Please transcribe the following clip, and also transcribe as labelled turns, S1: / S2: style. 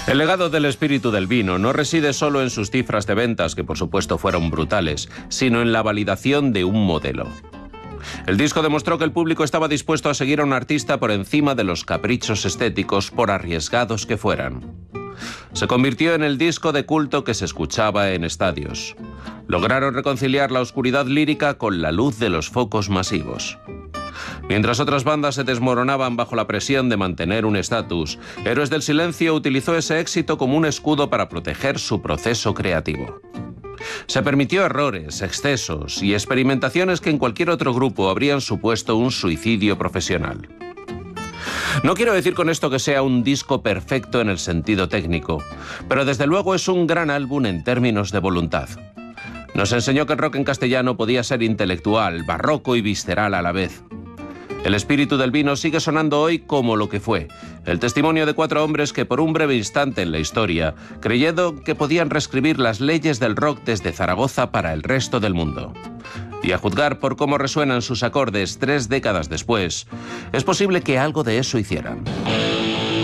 S1: El legado del espíritu del vino no reside solo en sus cifras de ventas, que por supuesto fueron brutales, sino en la validación de un modelo. El disco demostró que el público estaba dispuesto a seguir a un artista por encima de los caprichos estéticos, por arriesgados que fueran. Se convirtió en el disco de culto que se escuchaba en estadios. Lograron reconciliar la oscuridad lírica con la luz de los focos masivos. Mientras otras bandas se desmoronaban bajo la presión de mantener un estatus, Héroes del Silencio utilizó ese éxito como un escudo para proteger su proceso creativo. Se permitió errores, excesos y experimentaciones que en cualquier otro grupo habrían supuesto un suicidio profesional. No quiero decir con esto que sea un disco perfecto en el sentido técnico, pero desde luego es un gran álbum en términos de voluntad. Nos enseñó que el rock en castellano podía ser intelectual, barroco y visceral a la vez. El espíritu del vino sigue sonando hoy como lo que fue, el testimonio de 4 hombres que por un breve instante en la historia, creyendo que podían reescribir las leyes del rock desde Zaragoza para el resto del mundo. Y a juzgar por cómo resuenan sus acordes 3 décadas después, es posible que algo de eso hicieran.